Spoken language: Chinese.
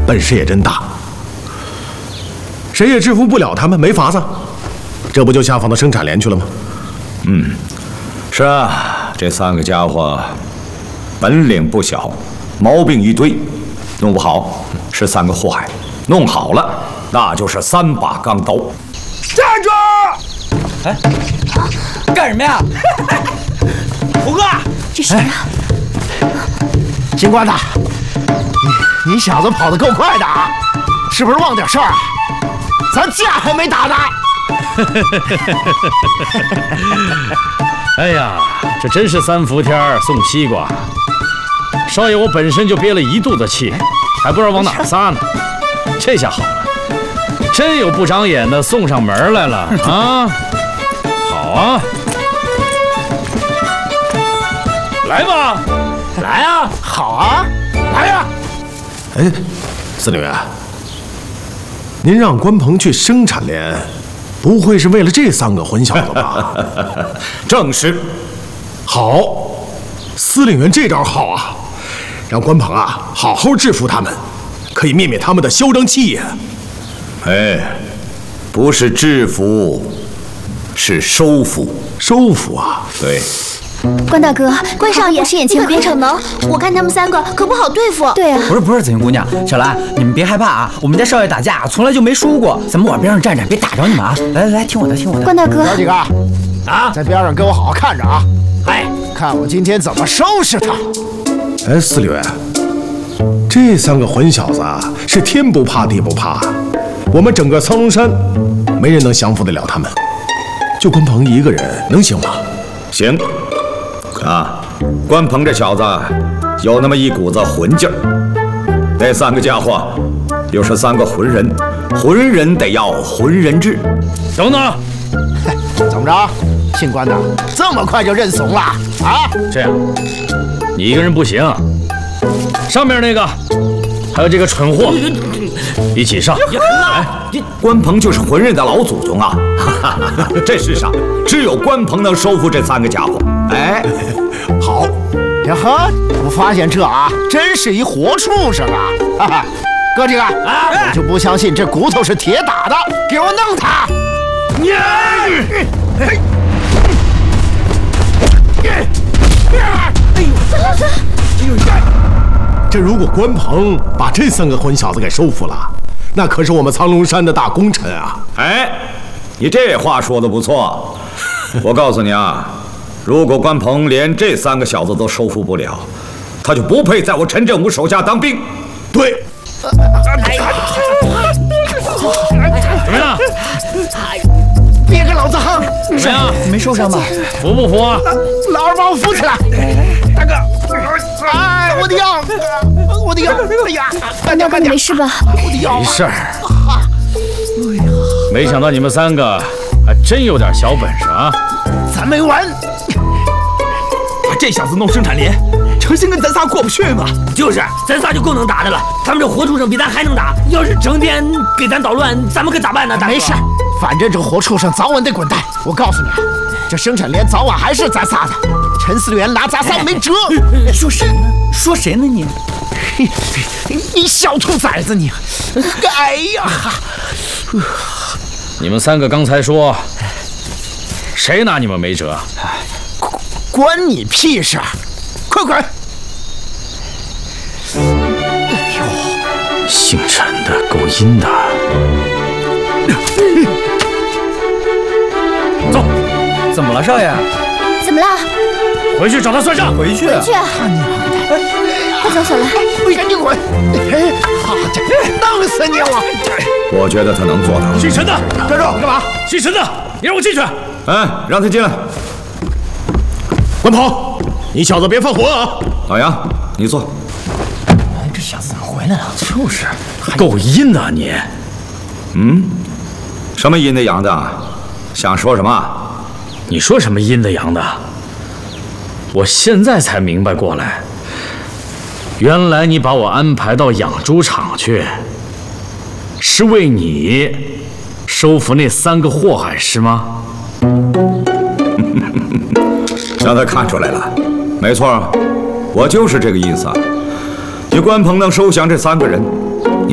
本事也真大，谁也制服不了他们，没法子。这不就下放到生产连去了吗？ 是啊，这3个家伙本领不小，毛病一堆，弄不好是3个祸害，弄好了那就是3把钢刀。 站住！哎，干什么呀？胡哥， 这谁啊？ 警官呐，你小子跑得够快的啊！是不是忘点事儿啊？咱架还没打呢。 哎呀，这真是3伏天送西瓜。少爷，我本身就憋了1肚子气，还不知道往哪儿撒呢。这下好了，真有不长眼的送上门来了啊！好啊，来吧， 来啊，好啊，来呀！ 哎，司令员，您让关鹏去生产连，不会是为了这3个混小子吧？ 正是。 好，司令员这招好啊，让关鹏啊好好制服他们，可以灭灭他们的嚣张气焰。 哎，不是制服，是收服。 收服啊？ 对。 关大哥， 关少爷不是眼前别逞能，我看他们3个可不好对付。 对啊， 不是，紫云姑娘，小兰，你们别害怕啊，我们家少爷打架从来就没输过，咱们往边上站站，别打着你们啊！来，听我的，听我的。 关大哥， 哥几个啊，在边上给我好好看着啊！ 哎， 看我今天怎么收拾他！ 哎，司令员，这3个混小子啊，是天不怕地不怕，我们整个苍龙山没人能降服得了他们，就关鹏一个人能行吗？ 行。啊，关鹏这小子有那么一股子混劲儿，那3个家伙又是3个浑人，浑人得要浑人治。 等等， 怎么着，姓关的这么快就认怂了啊？ 这样，你一个人不行，上面那个，还有这个蠢货，一起上。 哎，关鹏就是浑人的老祖宗啊！这世上只有关鹏能收服这3个家伙。哎， 好。 呀呵，我发现这啊，真是一活畜生啊！哈哈，哥几个，我就不相信这骨头是铁打的，给我弄他！ 这如果关鹏把这3个混小子给收服了，那可是我们苍龙山的大功臣啊！ 哎，你这话说的不错。我告诉你啊，如果关鹏连这3个小子都收服不了，他就不配在我陈振武手下当兵。 对。 怎么样？ 别给老子横！ 怎么样？ 没受伤吧？ 服不服啊？ 老二把我扶起来！大哥，哎，我的腰，我的腰！哎呀， 关大哥，你没事吧？ 我的腰！ 没事儿。没想到你们3个还真有点小本事啊！ 咱没完！ 把这小子弄生产连，成心跟咱仨过不去嘛。 就是，咱仨就够能打的了，他们这活畜生比咱还能打。要是整天给咱捣乱，咱们可咋办呢？大哥， 没事，反正这活畜生早晚得滚蛋。我告诉你，这生产连早晚还是咱仨的。陈司令员拿咱仨没辙。 说谁呢？说谁呢你？ 你小兔崽子你！哎呀！ 你们3个刚才说，谁拿你们没辙？ 关你屁事！快滚！ 姓陈的，够阴的。走， 怎么了，少爷？ 怎么了？ 回去找他算账。 回去。 去啊！快走，小兰！ 赶紧滚！好家伙，弄死你我！ 我觉得他能做到。 姓陈的， 站住！干嘛？ 姓陈的，你让我进去。 哎，让他进来。 关鹏，你小子别犯浑啊！ 老杨，你坐。 这小子怎么回来了？就是， 够阴的你。 什么阴的阳的？想说什么？ 你说什么阴的阳的？我现在才明白过来，原来你把我安排到养猪场去，是为你收服那3个祸害是吗？ 让他看出来了，没错，我就是这个意思。你关鹏能收降这3个人，